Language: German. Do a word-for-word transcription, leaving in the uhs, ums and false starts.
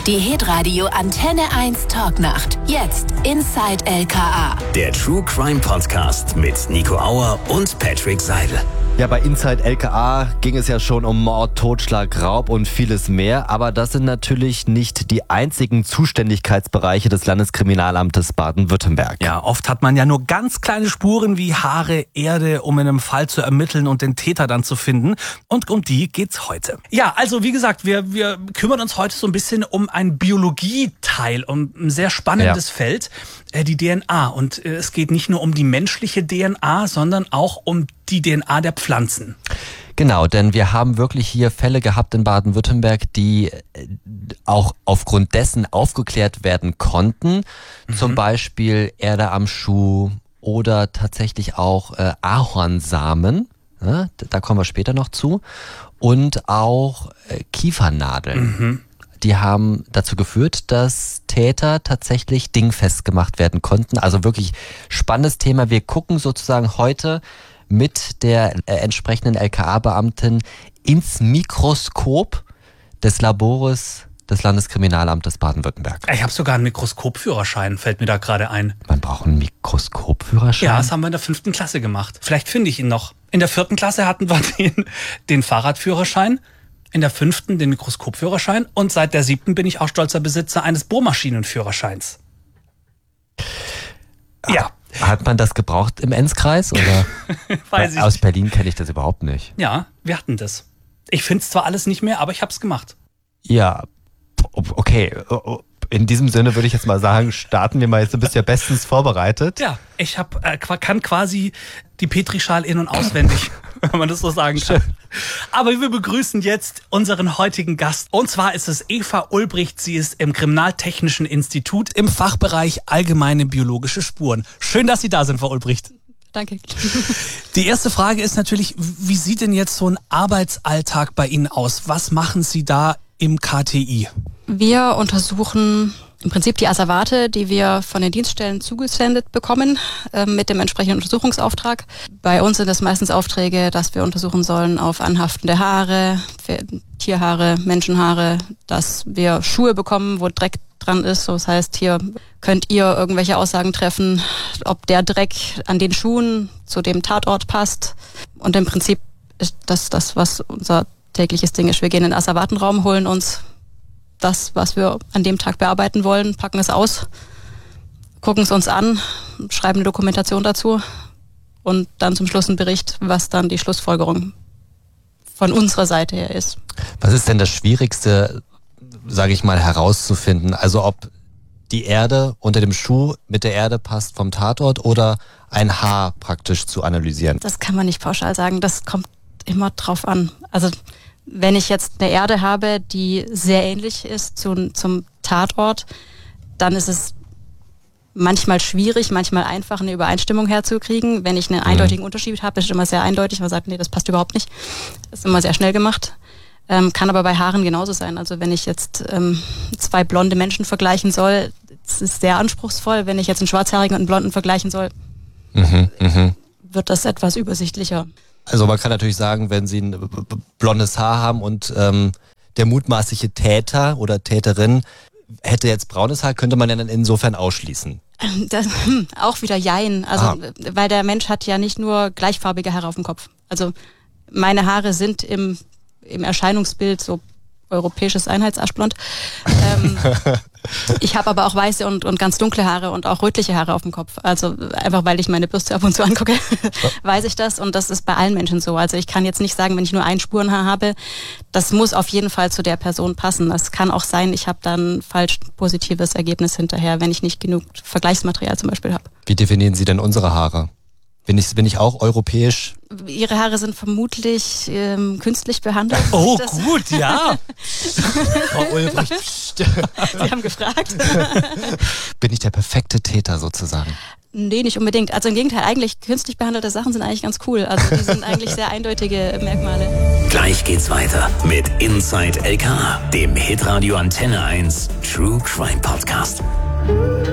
Die Hitradio Antenne eins Talknacht. Jetzt Inside L K A. Der True Crime Podcast mit Nico Auer und Patrick Seidel. Ja, bei Inside L K A ging es ja schon um Mord, Totschlag, Raub und vieles mehr. Aber das sind natürlich nicht die einzigen Zuständigkeitsbereiche des Landeskriminalamtes Baden-Württemberg. Ja, oft hat man ja nur ganz kleine Spuren wie Haare, Erde, um in einem Fall zu ermitteln und den Täter dann zu finden. Und um die geht's heute. Ja, also wie gesagt, wir, wir kümmern uns heute so ein bisschen um ein Biologieteil, um ein sehr spannendes ja. Feld, äh, die D N A. Und äh, es geht nicht nur um die menschliche D N A, sondern auch um die D N A der Pflanzen. Genau, denn wir haben wirklich hier Fälle gehabt in Baden-Württemberg, die auch aufgrund dessen aufgeklärt werden konnten. Mhm. Zum Beispiel Erde am Schuh oder tatsächlich auch äh, Ahornsamen. Ja, da kommen wir später noch zu. Und auch äh, Kiefernadeln. Mhm. Die haben dazu geführt, dass Täter tatsächlich dingfest gemacht werden konnten. Also wirklich spannendes Thema. Wir gucken sozusagen heute mit der äh, entsprechenden L K A-Beamtin ins Mikroskop des Labores des Landeskriminalamtes Baden-Württemberg. Ich habe sogar einen Mikroskopführerschein, fällt mir da gerade ein. Man braucht einen Mikroskopführerschein? Ja, das haben wir in der fünften Klasse gemacht. Vielleicht finde ich ihn noch. In der vierten Klasse hatten wir den, den Fahrradführerschein, in der fünften den Mikroskopführerschein und seit der siebten bin ich auch stolzer Besitzer eines Bohrmaschinenführerscheins. Ja. Hat man das gebraucht im Enzkreis? Oder? Weiß ich Aus nicht. Berlin kenne ich das überhaupt nicht. Ja, wir hatten das. Ich finde es zwar alles nicht mehr, aber ich habe es gemacht. Ja, okay. In diesem Sinne würde ich jetzt mal sagen, starten wir mal. Jetzt, du bist ja bestens vorbereitet. Ja, ich hab, äh, kann quasi die Petrischale in- und auswendig, wenn man das so sagen kann. Aber wir begrüßen jetzt unseren heutigen Gast. Und zwar ist es Eva Ulbricht. Sie ist im Kriminaltechnischen Institut im Fachbereich Allgemeine biologische Spuren. Schön, dass Sie da sind, Frau Ulbricht. Danke. Die erste Frage ist natürlich, wie sieht denn jetzt so ein Arbeitsalltag bei Ihnen aus? Was machen Sie da im K T I? Wir untersuchen im Prinzip die Asservate, die wir von den Dienststellen zugesendet bekommen, äh, mit dem entsprechenden Untersuchungsauftrag. Bei uns sind es meistens Aufträge, dass wir untersuchen sollen auf anhaftende Haare, Tierhaare, Menschenhaare, dass wir Schuhe bekommen, wo Dreck dran ist. So, das heißt, hier könnt ihr irgendwelche Aussagen treffen, ob der Dreck an den Schuhen zu dem Tatort passt. Und im Prinzip ist das das, was unser tägliches Ding ist. Wir gehen in den Asservatenraum, holen uns das, was wir an dem Tag bearbeiten wollen, packen es aus, gucken es uns an, schreiben eine Dokumentation dazu und dann zum Schluss einen Bericht, was dann die Schlussfolgerung von unserer Seite her ist. Was ist denn das Schwierigste, sage ich mal, herauszufinden? Also ob die Erde unter dem Schuh mit der Erde passt vom Tatort oder ein Haar praktisch zu analysieren? Das kann man nicht pauschal sagen, das kommt immer drauf an. Also wenn ich jetzt eine Erde habe, die sehr ähnlich ist zu, zum Tatort, dann ist es manchmal schwierig, manchmal einfach eine Übereinstimmung herzukriegen. Wenn ich einen eindeutigen mhm. Unterschied habe, ist es immer sehr eindeutig. Man sagt, nee, das passt überhaupt nicht. Das ist immer sehr schnell gemacht. Ähm, kann aber bei Haaren genauso sein. Also wenn ich jetzt ähm, zwei blonde Menschen vergleichen soll, das ist sehr anspruchsvoll. Wenn ich jetzt einen schwarzhaarigen und einen blonden vergleichen soll, mhm, mh. wird das etwas übersichtlicher. Also man kann natürlich sagen, wenn Sie ein blondes Haar haben und ähm, der mutmaßliche Täter oder Täterin hätte jetzt braunes Haar, könnte man ja dann insofern ausschließen. Das, hm, auch wieder jein. Also, ah. weil der Mensch hat ja nicht nur gleichfarbige Haare auf dem Kopf. Also meine Haare sind im, im Erscheinungsbild so europäisches Einheitsaschblond. Ähm, ich habe aber auch weiße und, und ganz dunkle Haare und auch rötliche Haare auf dem Kopf. Also einfach, weil ich meine Bürste ab und zu angucke, weiß ich das. Und das ist bei allen Menschen so. Also ich kann jetzt nicht sagen, wenn ich nur ein Spurenhaar habe, das muss auf jeden Fall zu der Person passen. Das kann auch sein, ich habe dann falsch positives Ergebnis hinterher, wenn ich nicht genug Vergleichsmaterial zum Beispiel habe. Wie definieren Sie denn unsere Haare? Bin ich, bin ich auch europäisch? Ihre Haare sind vermutlich ähm, künstlich behandelt. Oh, das gut, ja. Frau Ulbricht. Sie haben gefragt. Bin ich der perfekte Täter sozusagen? Nee, nicht unbedingt. Also im Gegenteil, eigentlich künstlich behandelte Sachen sind eigentlich ganz cool. Also die sind eigentlich sehr eindeutige Merkmale. Gleich geht's weiter mit Inside L K A, dem Hitradio Antenne eins True Crime Podcast.